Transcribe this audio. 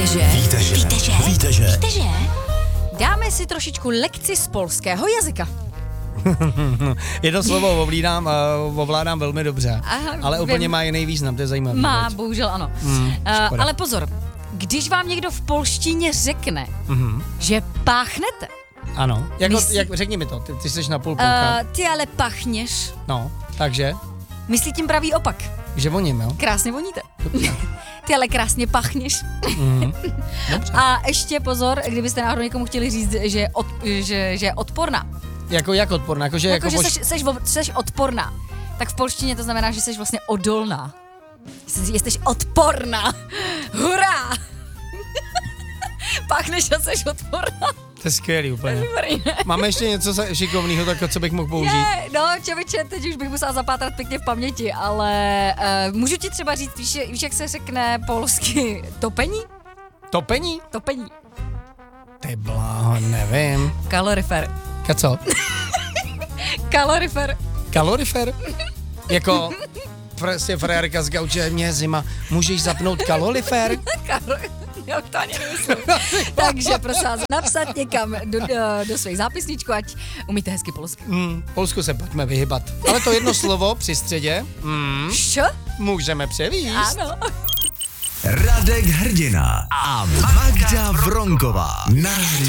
Víte, že? Dáme si trošičku lekci z polského jazyka. Jedno slovo ovládám velmi dobře, ale úplně má jiný význam, to je zajímavé. Má, bohužel ano. Ale pozor, když vám někdo v polštině řekne, že páchnete. Ano, řekni mi to, ty jsi napůl Polka. Ty ale pachněš. No, takže? Myslí tím pravý opak. Že voním, jo? Krásně voníte. Ty ale krásně pachněš. Dobře. A ještě pozor, kdybyste náhodou někomu chtěli říct, že je odporná. Jak odporná? Že seš odporná. Tak v polštině to znamená, že jsi vlastně odolná. Jsi odporná. Hurá! Páchneš a jsi odporná. To je skvělý úplně. Máme ještě něco šikovného, tak co bych mohl použít? Člověče, teď už bych musela zapátrat pěkně v paměti, ale můžu ti třeba říct, víš, jak se řekne polsky topení? Topení? Topení. Ty bláho, nevím. Kalorifer. Co? Kalorifer. Kalorifer? Jako prostě frérka z gauče, mě je zima, můžeš zapnout kalorifer? Já to ani nemyslím. Takže prosím vás, napsat někam do svých zápisníčků, ať umíte hezky polsky. Polsku se pojďme vyhybat. Ale to jedno slovo při středě můžeme převíst. Ano. Radek Hrdina a Magda Vronková na